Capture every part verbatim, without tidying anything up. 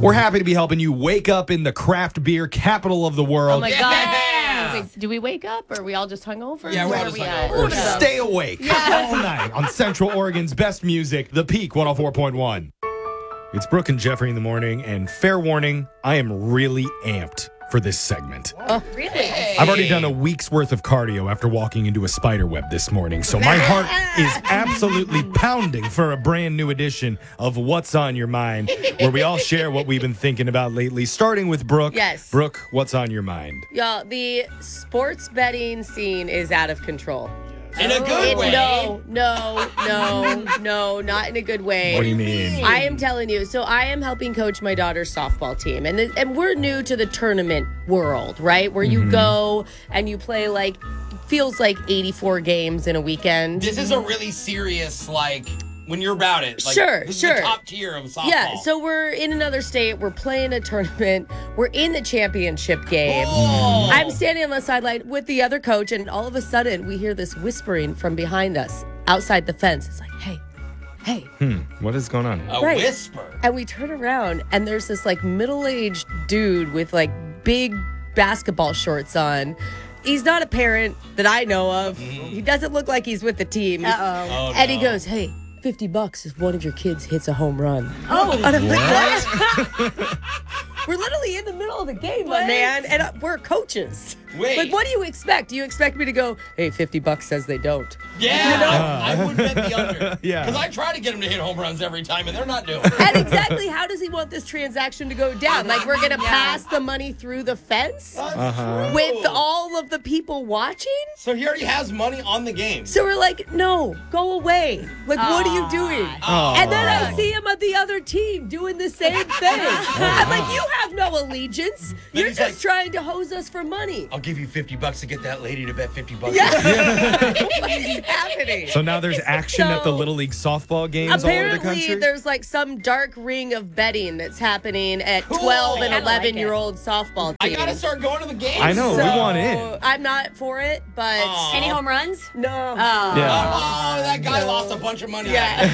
We're happy to be helping you wake up in the craft beer capital of the world. Oh, my Yeah. God. Wait, do we wake up or are we all just hungover? Yeah, we're Where all are just we hungover. at? Or stay awake all night on Central Oregon's best music, The Peak one oh four point one. It's Brooke and Jeffrey in the morning, and fair warning, I am really amped for this segment. Oh, really? I've already done a week's worth of cardio after walking into a spider web this morning, so my heart is absolutely pounding for a brand new edition of What's on Your Mind, where we all share what we've been thinking about lately, starting with Brooke. Yes. Brooke, what's on your mind? Y'all, the sports betting scene is out of control. In a good It- way. No, no, no, no, not in a good way. What do you mean? I am telling you. So I am helping coach my daughter's softball team, and th- and we're new to the tournament world, right? Where you go and you play like feels like eighty-four games in a weekend. This is a really serious, like, when you're about it. Like, Sure, this sure. Is the top tier of softball. Yeah, so we're in another state. We're playing a tournament. We're in the championship game. Oh. I'm standing on the sideline with the other coach, and all of a sudden, we hear this whispering from behind us outside the fence. It's like, hey, hey. Hmm, what is going on? A Right. whisper. And we turn around, and there's this like middle-aged dude with like big basketball shorts on. He's not a parent that I know of. He doesn't look like he's with the team. He's- Oh, And he no. goes, hey, fifty bucks if one of your kids hits a home run. Oh, And I'm like, what? We're literally in the middle of the game, my What? man, and uh, we're coaches. Wait. Like, what do you expect? Do you expect me to go, hey, fifty bucks says they don't? Yeah. I would bet the under. Yeah. Because I try to get them to hit home runs every time, and they're not doing it. And exactly how does he want this transaction to go down? Like, we're going to pass the money through the fence Uh-huh. with all of the people watching? So he already has money on the game. So we're like, no, go away. Like, what are you doing? Oh. And then I see him on the other team doing the same thing. I'm like, you have no allegiance. You're he's just like- trying to hose us for money. I'll give you fifty bucks to get that lady to bet fifty bucks. Yeah. What is happening? So now there's action at the So, Little League softball games all over the Apparently, country? there's like some dark ring of betting that's happening at Cool. twelve and I like eleven year old softball I teams. gotta start going to the games. I know, So, we want in. I'm not for it, but Aw. Any home runs? no. Oh. Yeah. Oh, that guy lost a bunch of money. Yeah.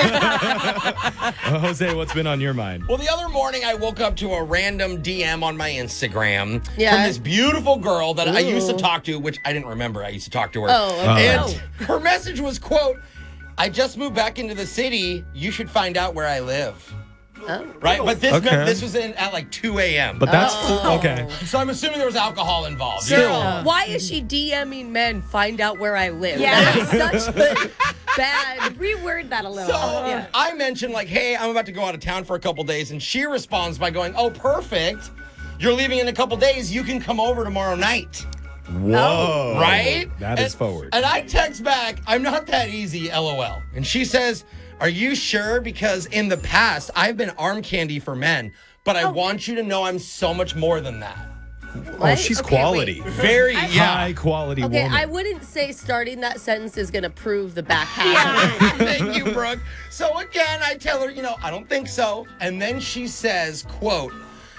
Uh, Jose, what's been on your mind? Well, the other morning I woke up to a random D M on my Instagram Yeah. from this beautiful girl that I used to Ooh. talk to, which I didn't remember. I used to talk to her. Oh, okay. And her message was, quote, I just moved back into the city. You should find out where I live. Oh. Right? But this Okay. this was in, at like two a.m. But that's Oh. okay. So I'm assuming there was alcohol involved. Still. Girl, why is she DMing men find out where I live? Yeah. That is such a bad. Reword that a little. So Yeah. I mentioned, like, hey, I'm about to go out of town for a couple days. And she responds by going, oh, perfect. You're leaving in a couple days. You can come over tomorrow night. Whoa. Right? That and, is forward. And I text back, I'm not that easy, LOL. And she says, are you sure? Because in the past, I've been arm candy for men, but I want you to know I'm so much more than that. Oh, What? she's Okay, quality. Very, yeah. High quality Okay, woman. I wouldn't say starting that sentence is going to prove the back half. Thank you, Brooke. So again, I tell her, you know, I don't think so. And then she says, quote,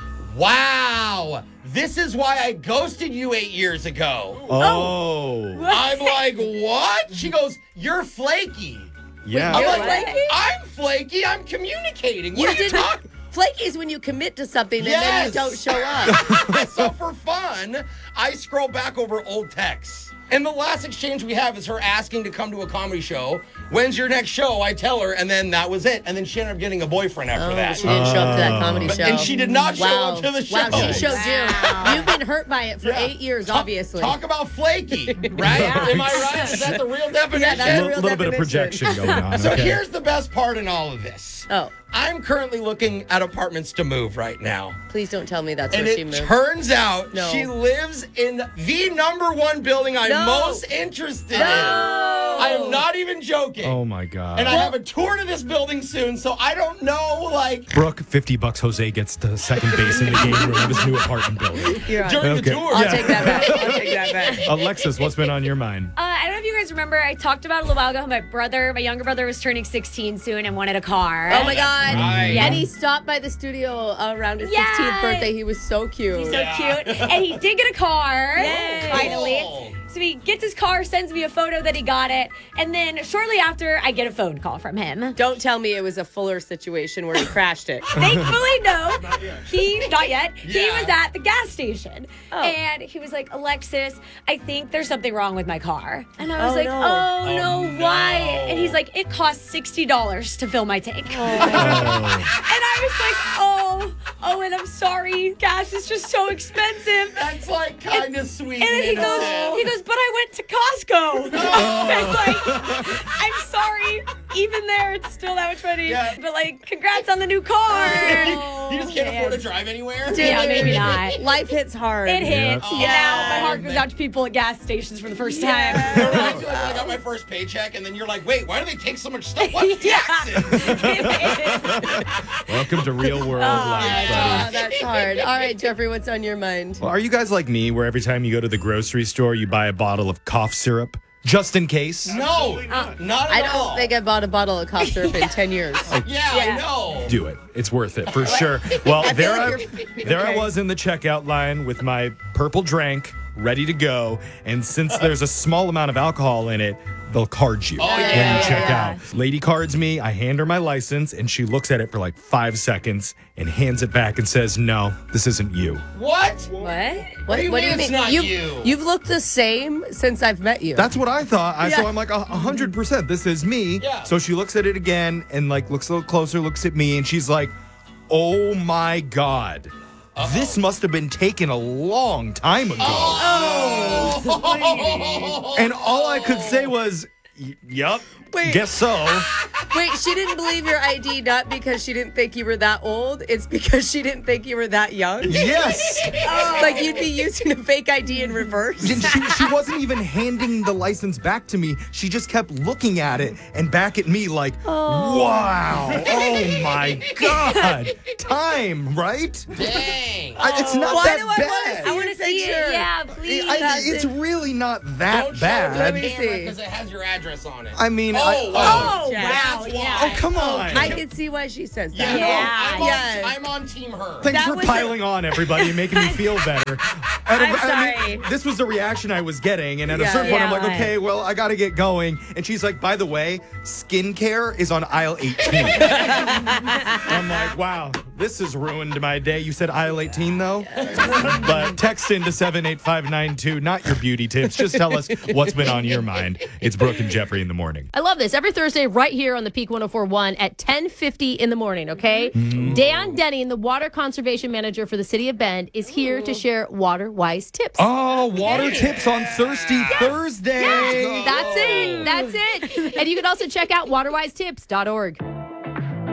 wow, this is why I ghosted you eight years ago. oh. I'm like, what? She goes, you're flaky. Yeah. I'm You're like, flaky? I'm flaky. I'm communicating. What You are you didn't. talking? Flaky is when you commit to something and then Yes. you don't show up. So for fun, I scroll back over old texts. And the last exchange we have is her asking to come to a comedy show. When's your next show? I tell her, and then that was it. And then she ended up getting a boyfriend after Oh, that. she didn't show up to that comedy But- show. and she did not show wow. up to the Wow, show. she showed you. You've been hurt by it for Yeah. eight years, Talk- obviously. Talk about flaky, right? Am I right? Is that the real definition? Yeah, A that's the little, real little bit of definition. projection going on. So okay. here's the best part in all of this. Oh, I'm currently looking at apartments to move right now. please don't tell me that's And where she it moved. turns out No. she lives in the number one building I'm No. most interested in. No. I am not even joking. Oh my God. And I have a tour to this building soon, so I don't know, like, Brooke, fifty bucks. Jose gets to second base in the game room of his new apartment building. You're on. during Okay. the tour. I'll Yeah. take that back. I'll take that back. Alexis, what's been on your mind? Uh, I don't know if you guys remember, I talked about it a little while ago. My brother, my younger brother, was turning sixteen soon and wanted a car. Oh my God. Right. Yeah. And he stopped by the studio around his Yeah. sixteenth birthday. He was so cute. He's so Yeah. cute. And he did get a car. Yay. Finally. Cool. So he gets his car, sends me a photo that he got it, and then shortly after, I get a phone call from him. Don't tell me it was a Fuller situation where he crashed it. Thankfully, no. He, not yet. He Yeah. was at the gas station. Oh. And he was like, Alexis, I think there's something wrong with my car. And I was Oh, like, no. oh, Oh, no, no. why? And he's like, it costs sixty dollars to fill my tank. Oh. And I was like, oh, oh, and I'm sorry. Gas is just so expensive. That's like kind of sweet. And then he goes, innocent. he goes, but I went to Costco. I was like, I'm sorry. Even there, it's still that much money. Yeah. But like, congrats on the new car. You just can't afford to drive anywhere? Yeah, maybe not. Life hits hard. It hits, Yeah. and now my Oh, heart goes man. out to people at gas stations for the first Yeah. time. Remember when I got my first paycheck, and then you're like, wait, why do they take so much stuff? What Yeah. taxes? Welcome to real world life, Oh, buddy. that's hard. All right, Jeffrey, what's on your mind? Well, are you guys like me, where every time you go to the grocery store, you buy a bottle of cough syrup just in case? No, not at I all. don't think I bought a bottle of cough syrup in ten years. Yeah, Yeah. I know. Do it. It's worth it for sure. Well, I feel there like I, you're- there I okay. was in the checkout line with my purple drink ready to go, and since there's a small amount of alcohol in it, they'll card you Oh, when yeah, you check yeah, out. Lady cards me. I hand her my license, and she looks at it for like five seconds and hands it back and says, "No, this isn't you." What? What? What, do you mean it's not you've, you? You've looked the same since I've met you. That's what I thought. I, So Yeah. I'm like, a hundred percent, this is me. Yeah. So she looks at it again and like looks a little closer, looks at me, and she's like, "Oh my God. This must have been taken a long time ago." Oh. And all I could say was, "Y- yup, Wait. guess so." Wait, she didn't believe your I D not because she didn't think you were that old. It's because she didn't think you were that young. Yes. Like you'd be using a fake I D in reverse. And she, she wasn't even handing the license back to me. She just kept looking at it and back at me like, wow. Oh my God. Time, right? Dang. I, it's not Why that do I bad. wanna see I want to your see picture? it. Yeah, please. I- That's it's it. really not that Don't show it to bad. the Let me camera see. because it has your address on it. I mean, oh, I, wow. Oh, Yeah. wow. That's Yeah. oh, come on. I can see why she says Yeah, that. no, Yeah. I'm, on, Yes. I'm on team her. Thanks That for was piling on, everybody, and making me feel better. And I'm I sorry. mean, this was the reaction I was getting, and at a Yeah. certain point, I'm like, Yeah. okay, well, I got to get going. And she's like, by the way, skincare is on aisle eighteen. I'm like, wow, this has ruined my day. You said aisle eighteen, though? But text into seven eight five nine two, not your beauty tips. Just tell us what's been on your mind. It's Brooke and Jeffrey in the morning. I love this. Every Thursday, right here on the Peak one oh four point one at ten fifty in the morning, okay? Dan Denny, the water conservation manager for the city of Bend, is here to share water-wise tips. Oh, water tips on Thirsty Thursday. That's it. That's it. And you can also check out water wise tips dot org.